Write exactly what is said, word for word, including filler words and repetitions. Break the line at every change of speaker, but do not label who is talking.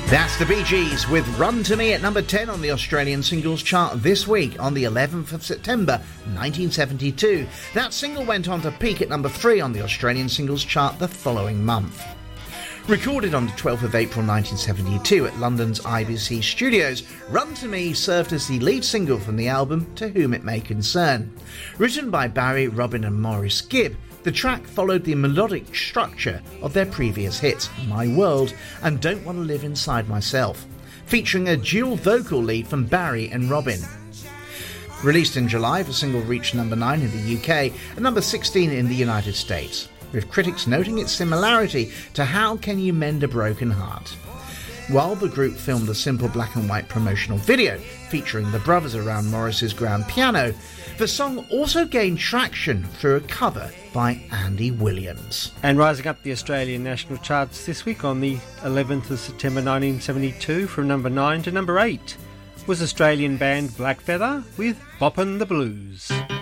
That's the Bee Gees with Run To Me at number ten on the Australian singles chart this week on the eleventh of September nineteen seventy-two. That single went on to peak at number three on the Australian singles chart the following month. Recorded on the twelfth of April nineteen seventy-two at London's I B C Studios, Run To Me served as the lead single from the album To Whom It May Concern. Written by Barry, Robin and Maurice Gibb, the track followed the melodic structure of their previous hits, My World and Don't Want to Live Inside Myself, featuring a dual vocal lead from Barry and Robin. Released in July, the single reached number nine in the U K and number sixteen in the United States, with critics noting its similarity to How Can You Mend a Broken Heart. While the group filmed a simple black and white promotional video featuring the brothers around Morris's grand piano, the song also gained traction through a cover by Andy Williams.
And rising up the Australian national charts this week on the eleventh of September nineteen seventy-two from number nine to number eight was Australian band Blackfeather with Boppin' the Blues.